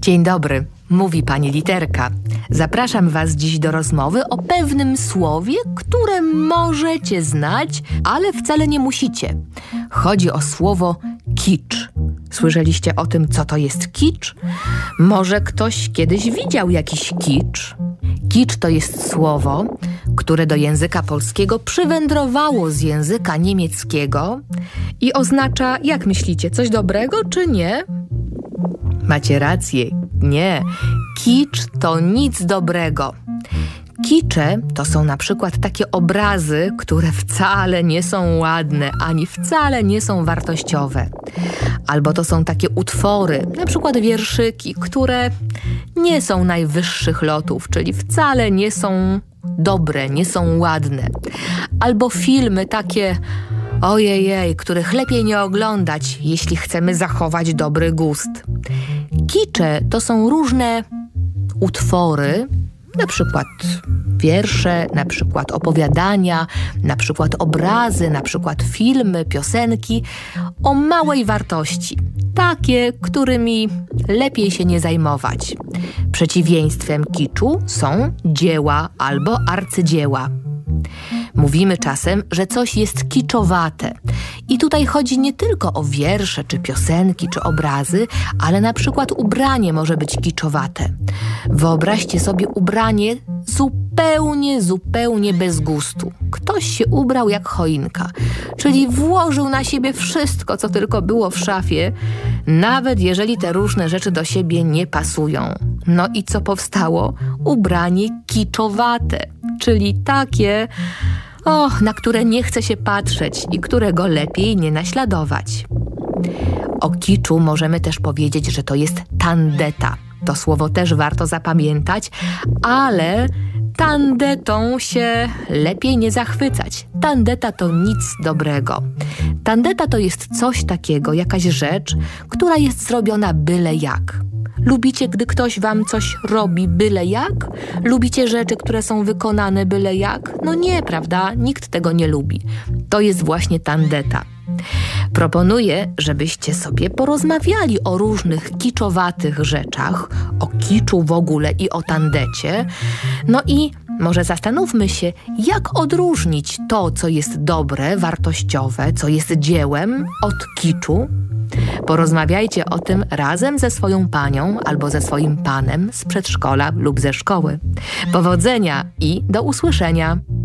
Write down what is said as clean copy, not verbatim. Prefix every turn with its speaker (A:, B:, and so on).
A: Dzień dobry, mówi pani Literka. Zapraszam was dziś do rozmowy o pewnym słowie, które możecie znać, ale wcale nie musicie. Chodzi o słowo kicz. Słyszeliście o tym, co to jest kicz? Może ktoś kiedyś widział jakiś kicz? Kicz to jest słowo, które do języka polskiego przywędrowało z języka niemieckiego i oznacza, jak myślicie, coś dobrego czy nie? Macie rację, nie. Kicz to nic dobrego. Kicze to są na przykład takie obrazy, które wcale nie są ładne, ani wcale nie są wartościowe. Albo to są takie utwory, na przykład wierszyki, które nie są najwyższych lotów, czyli wcale nie są dobre, nie są ładne. Albo filmy takie, ojej, których lepiej nie oglądać, jeśli chcemy zachować dobry gust. Kicze to są różne utwory, na przykład wiersze, na przykład opowiadania, na przykład obrazy, na przykład filmy, piosenki o małej wartości. Takie, którymi lepiej się nie zajmować. Przeciwieństwem kiczu są dzieła albo arcydzieła. Mówimy czasem, że coś jest kiczowate. I tutaj chodzi nie tylko o wiersze, czy piosenki, czy obrazy, ale na przykład ubranie może być kiczowate. Wyobraźcie sobie ubranie zupełnie bez gustu. Ktoś się ubrał jak choinka, czyli włożył na siebie wszystko, co tylko było w szafie, nawet jeżeli te różne rzeczy do siebie nie pasują. No i co powstało? Ubranie kiczowate, czyli takie, na które nie chce się patrzeć i którego lepiej nie naśladować. O kiczu możemy też powiedzieć, że to jest tandeta. To słowo też warto zapamiętać, ale tandetą się lepiej nie zachwycać. Tandeta to nic dobrego. Tandeta to jest coś takiego, jakaś rzecz, która jest zrobiona byle jak. Lubicie, gdy ktoś wam coś robi byle jak? Lubicie rzeczy, które są wykonane byle jak? No nie, prawda? Nikt tego nie lubi. To jest właśnie tandeta. Proponuję, żebyście sobie porozmawiali o różnych kiczowatych rzeczach, o kiczu w ogóle i o tandecie. No i może zastanówmy się, jak odróżnić to, co jest dobre, wartościowe, co jest dziełem, od kiczu. Porozmawiajcie o tym razem ze swoją panią albo ze swoim panem z przedszkola lub ze szkoły. Powodzenia i do usłyszenia!